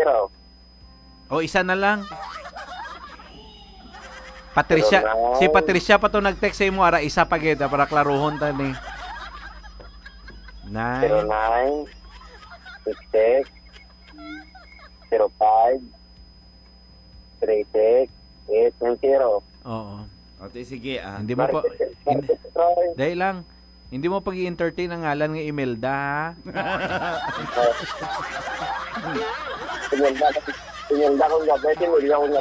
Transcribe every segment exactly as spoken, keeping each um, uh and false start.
zero. O isa na lang. Patricia, si Patricia pa to nag-text sa imo ara isa pa gid para klaruhon ta ni. zero Nine. nine six six zero five three six eight nine zero. Oo. Okay, sige ah. Hindi mo pa hindi, Marites Troy. dahil lang hindi mo pag i-entertain ang ngalan nga Imelda ha. Pinilda ko, pinilda ko nga, pwede mo rin ako nga.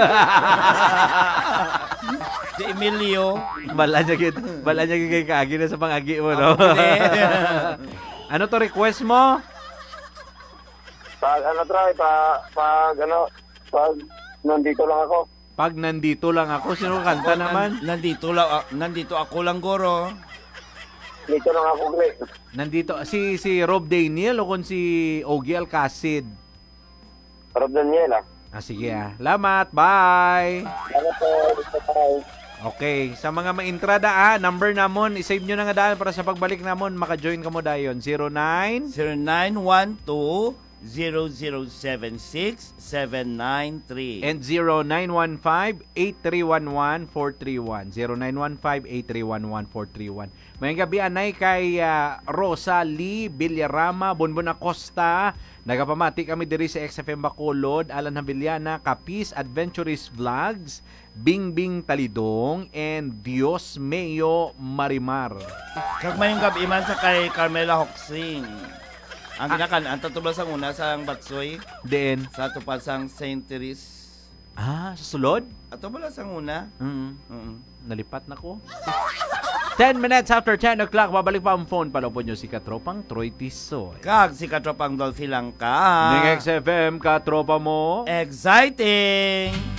Si Emilio. Bala niya gid, bala niya gid kay kaagi na sa pangagi mo no. Ano to request mo? Pag ano, Troy, pa, pag ano, pag nandito lang ako. Pag nandito lang ako, sino kanta naman? Nandito lang ah, nandito ako lang guro. Dito lang ako, Greg. Nandito si si Rob Daniel o kung si Ogie Alcacid. Rob Daniela. Ah sige ah. Salamat. Bye. Ano po, dito tayo. Okay, sa mga maintrada ah, number namon, i-save nyo na nga daan para sa pagbalik namon maka-join ka mo dayon. zero nine zero nine one two zero zero seven six seven nine three. and zero nine one five eight three one one four three one. zero nine one five eight three one one four three one. Mayang gabi anay kay uh, Rosa Lee Villarama, Bonbon Acosta. Nagapamati kami diri sa X F M Bacolod, Alan Habiliana, Capiz Adventurist Vlogs, Bingbing Talidong, and Dios Meo Marimar. Kag mayong gabi man sa kay Carmela Hoxing. Ang ginakan, ang tatubas ang una sa Batsoy, Then, sa tupasang Saint Therese. ah, sa sulod? Ato bala sang una? Mm Mm. Nalipat na ko. ten minutes after ten o'clock, babalik pa ang phone. Palopon nyo si Katropang Troy Tisoy. Kag si Katropang Dolphy lang ka. Ning X F M, Katropa mo. Exciting!